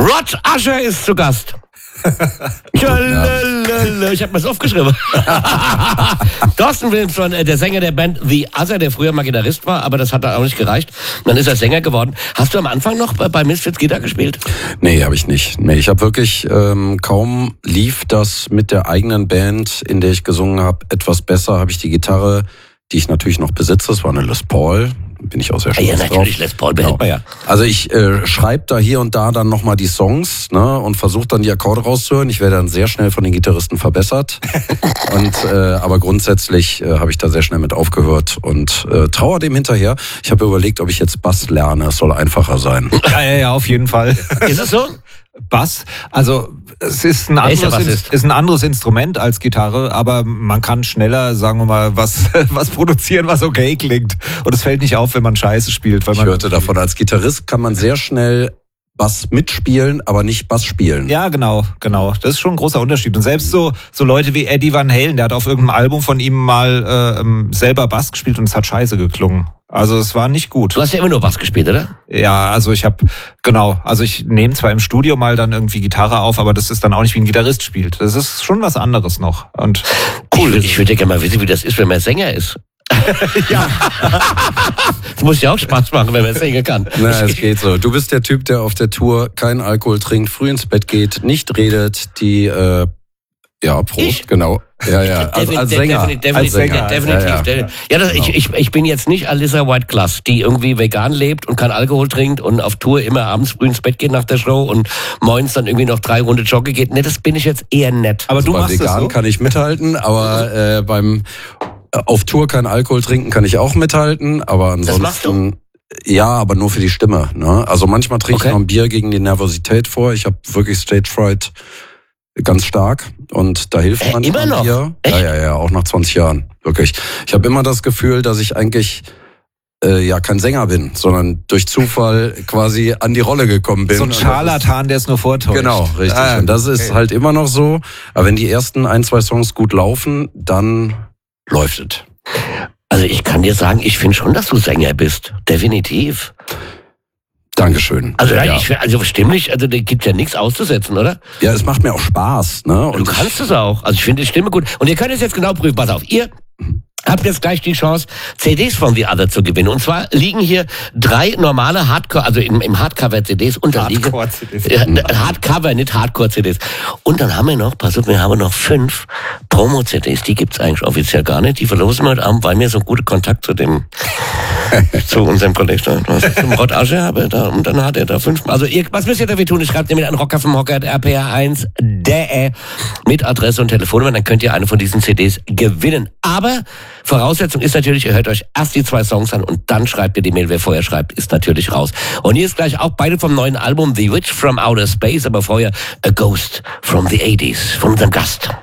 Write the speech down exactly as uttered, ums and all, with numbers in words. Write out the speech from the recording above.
Rod Usher ist zu Gast. Ich habe mir's aufgeschrieben. Thorsten Wilmsson, der Sänger der Band The Other, der früher mal Gitarrist war, aber das hat da auch nicht gereicht. Und dann ist er Sänger geworden. Hast du am Anfang noch bei Misfits Gitarre gespielt? Nee, habe ich nicht. Nee, ich habe wirklich, ähm, kaum lief das mit der eigenen Band, in der ich gesungen habe, etwas besser, habe ich die Gitarre, die ich natürlich noch besitze, das war eine Les Paul, bin ich auch sehr stolz ja, drauf. Ja, natürlich, Les Paul behält man ja. Also ich äh, schreibe da hier und da dann nochmal die Songs, ne, und versuche dann die Akkorde rauszuhören. Ich werde dann sehr schnell von den Gitarristen verbessert. und äh, aber grundsätzlich äh, habe ich da sehr schnell mit aufgehört und äh, trauere dem hinterher. Ich habe überlegt, ob ich jetzt Bass lerne. Es soll einfacher sein. Ja, ja, ja, auf jeden Fall. Ist es so? Bass, also es ist ein, anderes, ist, ist ein anderes Instrument als Gitarre, aber man kann schneller, sagen wir mal, was was produzieren, was okay klingt. Und es fällt nicht auf, wenn man Scheiße spielt. Weil man ich hörte davon, als Gitarrist kann man sehr schnell Bass mitspielen, aber nicht Bass spielen. Ja, genau, genau. Das ist schon ein großer Unterschied. Und selbst so so Leute wie Eddie Van Halen, der hat auf irgendeinem Album von ihm mal äh, selber Bass gespielt und es hat scheiße geklungen. Also es war nicht gut. Du hast ja immer nur Bass gespielt, oder? Ja, also ich habe, genau, also ich nehme zwar im Studio mal dann irgendwie Gitarre auf, aber das ist dann auch nicht wie ein Gitarrist spielt. Das ist schon was anderes noch. Und cool. Ich, ich würde gerne mal wissen, wie das ist, wenn man Sänger ist. Ja. Das muss ja auch Spaß machen, wenn man singen kann. Na, es geht so. Du bist der Typ, der auf der Tour keinen Alkohol trinkt, früh ins Bett geht, nicht redet, die, äh, ja, Prost, ich? Genau. Ja, ja, also als Sänger. Definitiv, als Sänger. definitiv. Ja, ja. ja das, genau. ich, ich, ich bin jetzt nicht Alyssa White Glass, die irgendwie vegan lebt und kein Alkohol trinkt und auf Tour immer abends früh ins Bett geht nach der Show und morgens dann irgendwie noch drei Runde joggen geht. Ne, das bin ich jetzt eher nett. Aber also du machst vegan das so? Kann ich mithalten, aber äh, beim auf Tour kein Alkohol trinken kann ich auch mithalten, aber ansonsten... Das machst du? Ja, aber nur für die Stimme. Ne? Also manchmal trinke okay. ich noch ein Bier gegen die Nervosität vor. Ich habe wirklich Stage Fright ganz stark und da hilft äh, manchmal immer noch? Bier. Echt? Ja, ja, ja, auch nach zwanzig Jahren. Wirklich. Ich habe immer das Gefühl, dass ich eigentlich äh, ja kein Sänger bin, sondern durch Zufall quasi an die Rolle gekommen bin. So ein Scharlatan, der es nur vortäuscht. Genau, richtig. Ah, und das ist okay. halt immer noch so. Aber wenn die ersten ein, zwei Songs gut laufen, dann läuft es. Also ich kann dir sagen, ich finde schon, dass du Sänger bist. Definitiv. Dankeschön. Also, ja, ich, also stimmlich, also da gibt ja nichts auszusetzen, oder? Ja, es macht mir auch Spaß. Ne? Und du kannst es auch. Also ich finde die Stimme gut. Und ihr könnt es jetzt genau prüfen. Pass auf, ihr habt jetzt gleich die Chance, C Ds von The Other zu gewinnen. Und zwar liegen hier drei normale Hardcore, also im, im Hardcover-C Ds unterliegen. Hardcore-C Ds. Äh, Hardcover, nicht Hardcore-C Ds. Und dann haben wir noch, pass auf, wir haben noch fünf Promo-C Ds. Die gibt's eigentlich offiziell gar nicht. Die verlosen wir heute Abend, weil wir so guten Kontakt zu dem zu unserem Kollegen, was zum Rod Usher habe, da, und dann hat er da fünf. Also ihr, was müsst ihr dafür tun? Schreibt ihr mit an Rocker vom Hocker R P R eins D mit Adresse und Telefonnummer, dann könnt ihr eine von diesen C Ds gewinnen. Aber Voraussetzung ist natürlich, ihr hört euch erst die zwei Songs an und dann schreibt ihr die Mail. Wer vorher schreibt, ist natürlich raus. Und hier ist gleich auch beide vom neuen Album The Witch from Outer Space, aber vorher A Ghost from the eighties von unserem Gast.